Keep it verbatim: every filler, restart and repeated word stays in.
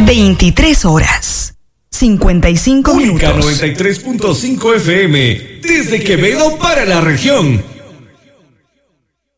veintitrés horas, cincuenta y cinco minutos. noventa y tres punto cinco F M, desde Quevedo para la región.